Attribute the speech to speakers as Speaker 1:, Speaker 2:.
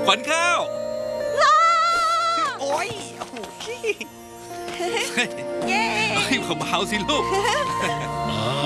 Speaker 1: ขวัญข้าว
Speaker 2: โอ้ยโอ้โห
Speaker 1: เฮ้ย
Speaker 2: เย้
Speaker 1: เฮ้ยเบาๆสิลูก
Speaker 3: อ้า